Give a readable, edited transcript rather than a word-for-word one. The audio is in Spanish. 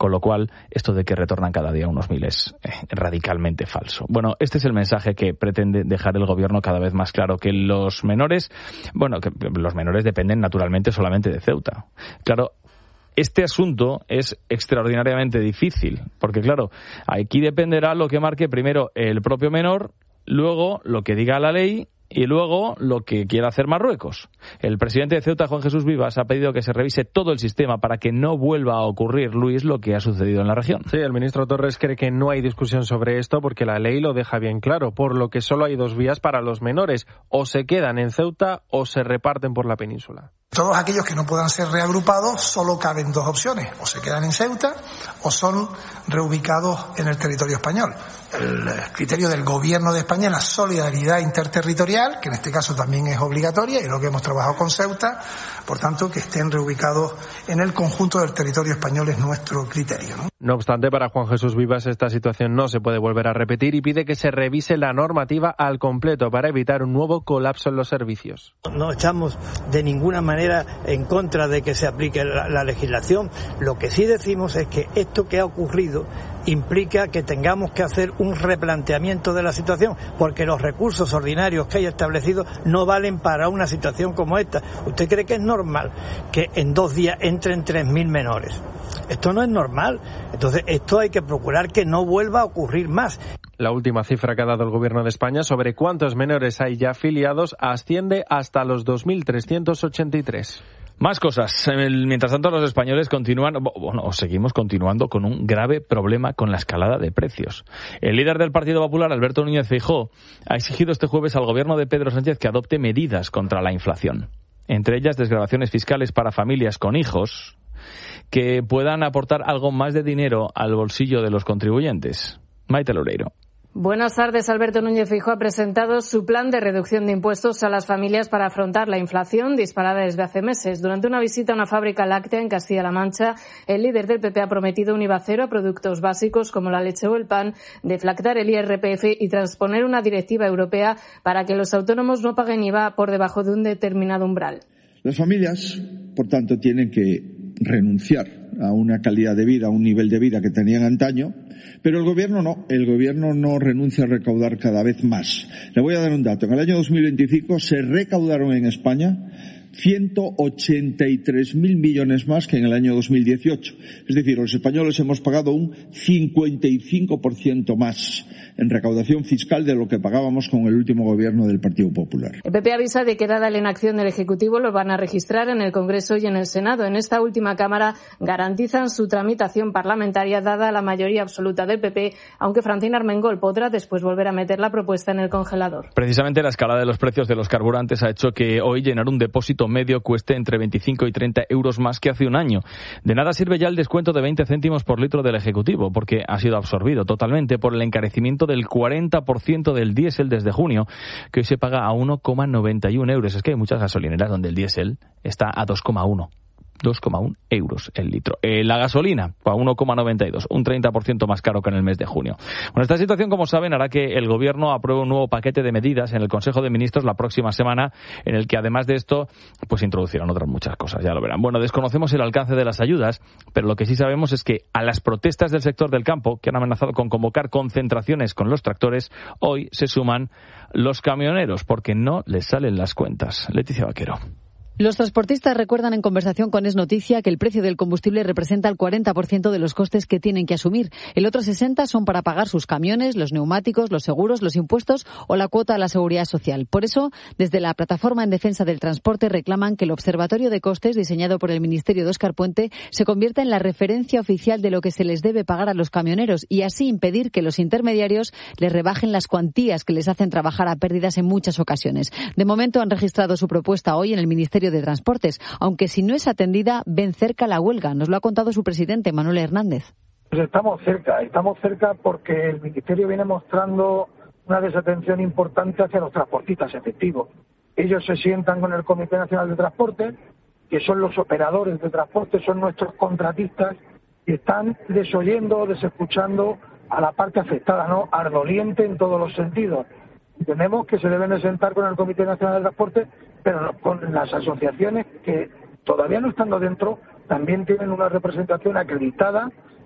con lo cual esto de que retornan cada día unos 1.000 es radicalmente falso. Bueno, este es el mensaje que pretende dejar el gobierno cada vez más claro, que los menores dependen naturalmente solamente de Ceuta. Claro, este asunto es extraordinariamente difícil, porque claro, aquí dependerá lo que marque primero el propio menor, luego lo que diga la ley y luego lo que quiera hacer Marruecos. El presidente de Ceuta, Juan Jesús Vivas, ha pedido que se revise todo el sistema para que no vuelva a ocurrir, Luis, lo que ha sucedido en la región. Sí, el ministro Torres cree que no hay discusión sobre esto porque la ley lo deja bien claro, por lo que solo hay dos vías para los menores: o se quedan en Ceuta o se reparten por la península. Todos aquellos que no puedan ser reagrupados, solo caben dos opciones: o se quedan en Ceuta o son reubicados en el territorio español. El criterio del Gobierno de España es la solidaridad interterritorial, que en este caso también es obligatoria, y lo que hemos trabajado con Ceuta, por tanto, que estén reubicados en el conjunto del territorio español es nuestro criterio, ¿no? No obstante, para Juan Jesús Vivas esta situación no se puede volver a repetir y pide que se revise la normativa al completo para evitar un nuevo colapso en los servicios. No estamos de ninguna manera en contra de que se aplique la legislación. Lo que sí decimos es que esto que ha ocurrido implica que tengamos que hacer un replanteamiento de la situación, porque los recursos ordinarios que hay establecidos no valen para una situación como esta. ¿Usted cree que es normal que en 2 días entren 3.000 menores? Esto no es normal. Entonces, esto hay que procurar que no vuelva a ocurrir más. La última cifra que ha dado el Gobierno de España sobre cuántos menores hay ya afiliados asciende hasta los 2.383. Más cosas. Mientras tanto, los españoles seguimos continuando con un grave problema con la escalada de precios. El líder del Partido Popular, Alberto Núñez Feijóo, ha exigido este jueves al gobierno de Pedro Sánchez que adopte medidas contra la inflación. Entre ellas, desgravaciones fiscales para familias con hijos que puedan aportar algo más de dinero al bolsillo de los contribuyentes. Maite Loureiro. Buenas tardes. Alberto Núñez Feijóo ha presentado su plan de reducción de impuestos a las familias para afrontar la inflación disparada desde hace meses. Durante una visita a una fábrica láctea en Castilla-La Mancha, el líder del PP ha prometido un IVA cero a productos básicos como la leche o el pan, deflactar el IRPF y transponer una directiva europea para que los autónomos no paguen IVA por debajo de un determinado umbral. Las familias, por tanto, tienen que renunciar a una calidad de vida, a un nivel de vida que tenían antaño, pero el gobierno no renuncia a recaudar cada vez más. Le voy a dar un dato. En el año 2025 se recaudaron en España 183.000 millones más que en el año 2018. Es decir, los españoles hemos pagado un 55% más en recaudación fiscal de lo que pagábamos con el último gobierno del Partido Popular. El PP avisa de que, dada la inacción del Ejecutivo, lo van a registrar en el Congreso y en el Senado. En esta última Cámara garantizan su tramitación parlamentaria dada la mayoría absoluta del PP, aunque Francina Armengol podrá después volver a meter la propuesta en el congelador. Precisamente la escalada de los precios de los carburantes ha hecho que hoy llenar un depósito medio cueste entre 25 y 30 euros más que hace un año. De nada sirve ya el descuento de 20 céntimos por litro del Ejecutivo, porque ha sido absorbido totalmente por el encarecimiento del 40% del diésel desde junio, que hoy se paga a 1,91 euros. Es que hay muchas gasolineras donde el diésel está a 2,1 euros el litro. La gasolina a 1,92, un 30% más caro que en el mes de junio. Bueno, esta situación, como saben, hará que el Gobierno apruebe un nuevo paquete de medidas en el Consejo de Ministros la próxima semana, en el que además de esto, pues introducirán otras muchas cosas, ya lo verán. Bueno, desconocemos el alcance de las ayudas, pero lo que sí sabemos es que a las protestas del sector del campo, que han amenazado con convocar concentraciones con los tractores, hoy se suman los camioneros, porque no les salen las cuentas. Leticia Vaquero. Los transportistas recuerdan en conversación con Es Noticia que el precio del combustible representa el 40% de los costes que tienen que asumir. El otro 60% son para pagar sus camiones, los neumáticos, los seguros, los impuestos o la cuota a la seguridad social. Por eso, desde la Plataforma en Defensa del Transporte reclaman que el Observatorio de Costes, diseñado por el Ministerio de Óscar Puente, se convierta en la referencia oficial de lo que se les debe pagar a los camioneros y así impedir que los intermediarios les rebajen las cuantías que les hacen trabajar a pérdidas en muchas ocasiones. De momento han registrado su propuesta hoy en el Ministerio de Transportes, aunque si no es atendida, ven cerca la huelga. Nos lo ha contado su presidente, Manuel Hernández. Pues estamos cerca porque el Ministerio viene mostrando una desatención importante hacia los transportistas efectivos. Ellos se sientan con el Comité Nacional de Transporte, que son los operadores de transporte, son nuestros contratistas, y están desoyendo, desescuchando a la parte afectada, ¿no? Ardoliente en todos los sentidos. Entendemos que se deben de sentar con el Comité Nacional de Transporte, pero con las asociaciones que todavía no estando dentro también tienen una representación acreditada